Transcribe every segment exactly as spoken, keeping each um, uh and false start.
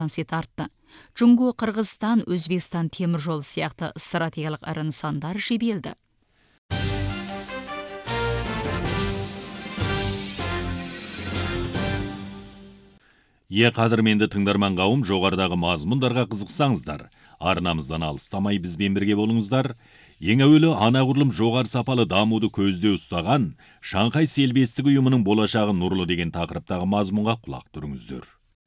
сет артты. Джунго, Қырғызстан, Өзбекстан темір жолы сияқты стратегиялық ірі нысандар жебелді. Е қадірменді тыңдарман қауым, жоғарыдағы мазмұндарға қызықсаңыздар, арнамыздан алыстамай бізбен бірге болыңыздар. Ең әуелі анағұрлым жоғары сапалы дамуды көзде ұстаған Шанхай селбестік ұйымының болашағы нұрлы деген тақырыптағы мазмұнға құлақ түріңіздер.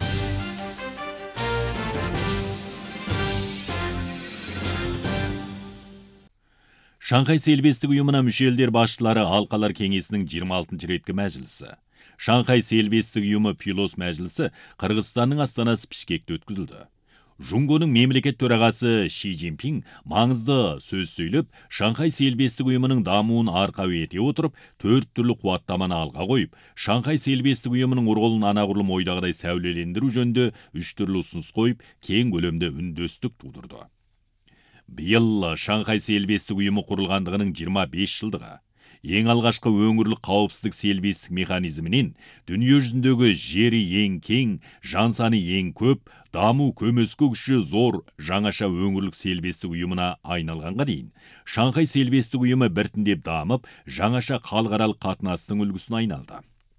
Шанхай селбестік ұйымына мүше елдер басшылары алқалар кеңесінің жиырма алтыншы реткі мәжілісі. Шанхай селбестік ұйымы пилос мәжілісі Қырғызстанның астанасы Бішкекте өткізілді. Жунгоның мемлекет төрағасы Ши Цзиньпин маңызды сөз сөйлеп, Шанхай селбестік ұйымының дамуын арқау ете отырып, төрт түрлі қуаттаманы алға қойып, Шанхай селбестік ұйымының ролын анағұрлым ойдағыдай сәулелендіру жөнінде үш түрлі ұсыныс қойып, кең көлемде үндестік тудырды. Биыл Шанхай селбестік ұйымы құрылғандығының жиырма бес жылдығы. Ең алғашқы өңірлік қауіпсіздік селбестік механизмінен дүние жүзіндегі жері ең кең, жан саны ең көп, даму көмескі күші зор жаңаша өңірлік селбестік ұйымына айналғанға дейін, Шанхай селбестік ұйымы біртіндеп дамып, жаңаша халықаралық қатынастың үлгісіне айналды.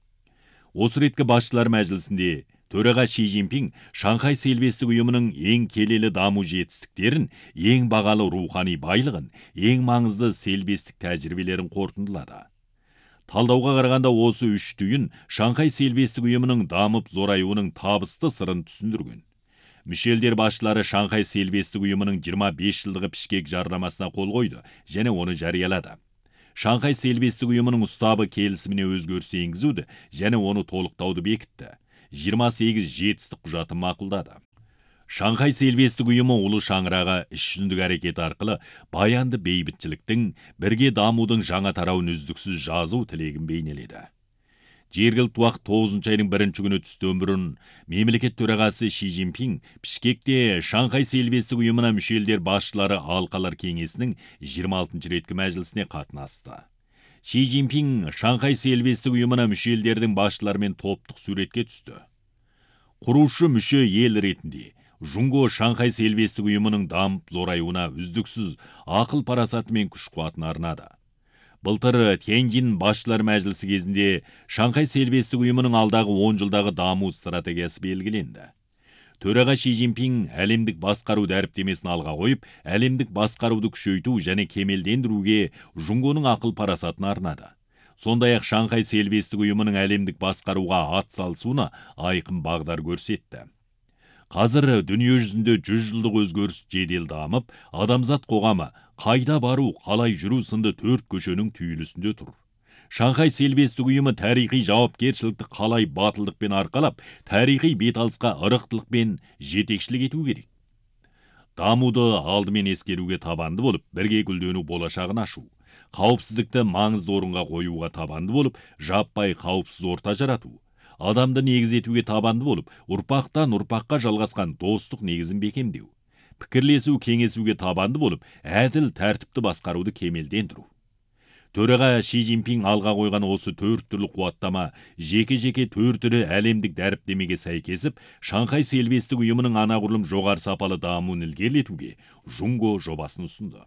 Осы реткі басшылар мәжілісінде төраға Ши Цзиньпин Шанхай селбестік ұйымының ең келелі даму жетістіктерін, ең бағалы рухани байлығын, ең маңызды селбестік тәжірибелерін қорытындылады. Талдауға қарағанда осы үш түйін Шанхай селбестік ұйымының дамып зораюының табысты сырын түсіндірген. Мүше елдер басшылары Шанхай селбестік ұйымының жиырма бес жылдығы Бішкек жарламасына қол қойды және оны жариялады. Шанхай селбестік ұйымының ұстабы келісіміне өзгеріс енгізуді және оны толықтауды бекітті. жиырма сегіз жетістік құжатын мақұлдады. Шанхай селбестік ұйымы ұлы шаңырағы іс жүзіндік әрекет арқылы баянды бейбітшіліктің, бірге дамудың жаңа тарауын үздіксіз жазу тілегін бейнеледі. Жергілікті уақыт тоғызыншы айдың бірінші күні түстен бұрын мемлекет төрағасы Ши Цзиньпин Бішкекте Шанхай селбестік ұйымына мүше елдер басшылары алқалар кеңесінің жиырма алтыншы реткі мәжілісіне қатынасты. Ши Цзиньпин Шанхай селбестік ұйымына мүше елдердің басшыларымен топтық суретке түсті. Құрушы мүше ел ретінде Жунго Шанхай селбестік ұйымының дамып зораюына үздіксіз ақыл парасаты мен күш қуатын арнады. Былтыр Тяньцзин басшылар мәжілісі кезінде Шанхай селбестік ұйымының алдағы он жылдағы даму стратегиясы белгіленді. Төраға Ши Цзиньпин әлемдік басқару дәріптемесін алға қойып, әлемдік басқаруды күшейту және кемелдендіруге Жунгоның ақыл парасатын арнады. Сондай-ақ Шанхай селбестік ұйымының әлемдік басқаруға ат салысуына айқын бағдар көрсетті. Қазір дүние жүзінде жүз жылдық өзгеріс жедел дамып, адамзат қоғамы қайда бару, қалай жүру сынды төрт көшенің түйілісінде тұр. Шанхай селбестік ұйымы тарихи жауапкершілікті қалай батылдықпен арқалап, тарихи беталысқа ырықтылықпен жетекшілік ету керек. Дамуды алдымен ескеруге табанды болып, бірге гүлдену болашағын ашу. Қауіпсіздікті маңызды орынға қоюға табанды болып, жаппай қауіпсіз орта жарату. Адамды негіз етуге табанды болып, ұрпақтан ұрпаққа жалғасқан достық негізін бекемдеу. Пікірлесу, кеңесуге табанды болып, әділ тәртіпті басқаруды кемелдендіру. Төраға Ши Цзиньпин алға қойған осы төрт түрлі қуаттама жеке-жеке төрт түрлі әлемдік дәріптемеге сәйкесіп, Шанхай селбестік ұйымының анағұрлым жоғары сапалы дамуын ілгерілетуге Жунго жобасын ұсынды.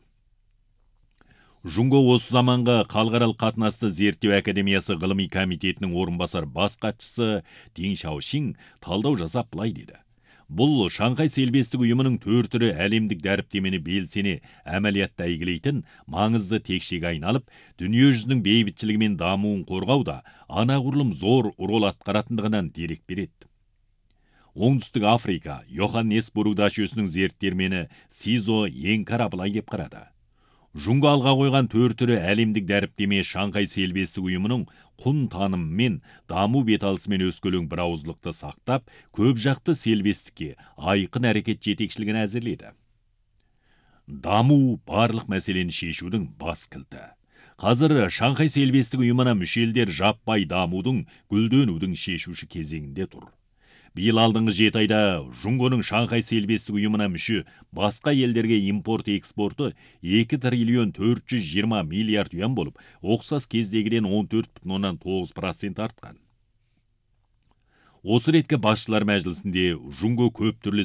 Жунго осы заманғы халықаралық қатынасты зерттеу академиясы ғылыми комитетінің орынбасар бас хатшысы Дин Шаошин талдау жасап былай деді. Бұл Шанхай селбестік ұйымының төрт түрі әлемдік дәріптемені белсене әмәлиятта әйгілейтін маңызды текшеге айналып, дүние жүзінің бейбітшілігі мен дамуын қорғауда анағұрлым зор рол атқаратындығынан дерек береді. Оңтүстік Африка Йоханнесбург дачесінің зерттелмені Сизо Енкара былай деп қарады. Жунго алға қойған төрт түрі әлемдік дәріптеме Шанхай селбестік ұйымының құн танымы мен даму беталысымен өскелең бір ауыздылықты сақтап, көп жақты селбестікке айқын әрекет жетекшілігін әзірледі. Даму барлық мәселені шешудің бас кілті. Қазір Шанхай селбестік ұйымына мүше елдер жаппай дамудың, гүлденудің шешуші кезеңінде тұр. Биыл алдыңғы жеті айда Жунгоның Шанхай селбестік ұйымына мүше басқа елдерге импорт-экспорты екі триллион төрт жүз жиырма миллиард юан болып, оқсас кездегіден он төрт бүтін оннан тоғыз процент артқан. Осы реткі басшылар мәжілісінде Жунго көп түрлі